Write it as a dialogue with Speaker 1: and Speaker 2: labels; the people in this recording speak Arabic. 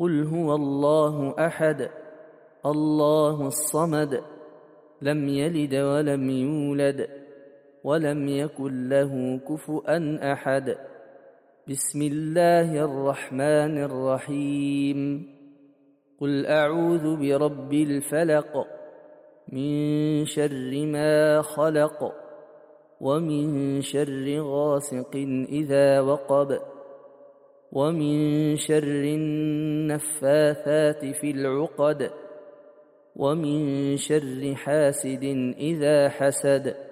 Speaker 1: قل هو الله أحد الله الصمد لم يلد ولم يولد ولم يكن له كفؤا أحد. بسم الله الرحمن الرحيم. قل أعوذ برب الفلق من شر ما خلق ومن شر غاسق إذا وقب ومن شر النفاثات في العقد ومن شر حاسد إذا حسد.